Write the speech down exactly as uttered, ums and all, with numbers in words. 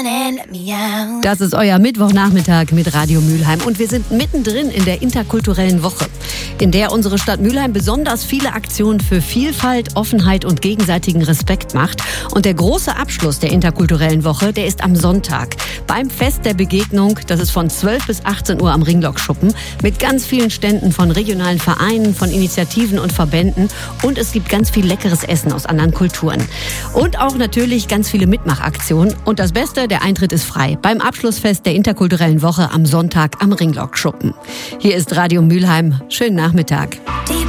Das ist euer Mittwochnachmittag mit Radio Mülheim und wir sind mittendrin in der interkulturellen Woche, in der unsere Stadt Mülheim besonders viele Aktionen für Vielfalt, Offenheit und gegenseitigen Respekt macht. Und der große Abschluss der interkulturellen Woche, der ist am Sonntag beim Fest der Begegnung. Das ist von zwölf bis achtzehn Uhr am Ringlockschuppen mit ganz vielen Ständen von regionalen Vereinen, von Initiativen und Verbänden. Und es gibt ganz viel leckeres Essen aus anderen Kulturen. Und auch natürlich ganz viele Mitmachaktionen. Und das Beste, der Eintritt ist frei beim Abschlussfest der interkulturellen Woche am Sonntag am Ringlockschuppen. Hier ist Radio Mülheim. Schönen Nachmittag.